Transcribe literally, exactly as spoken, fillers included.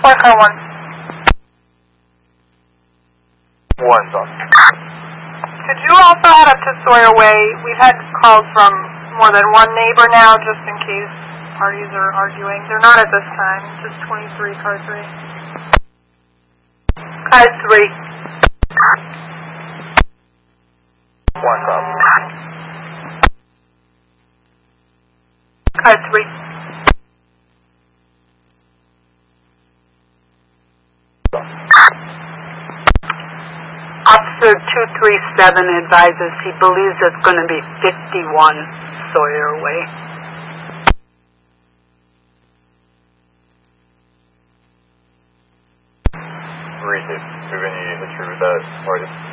Flight car one. One's on. Could you also head up to Sawyer Way? We've had calls from more than one neighbor now, just in case parties are arguing. They're not at this time, just twenty-three, car three. Car three. One up. Car three. Officer two three seven advises he believes it's going to be fifty-one Sawyer Way. Reese, do you have any history with that party?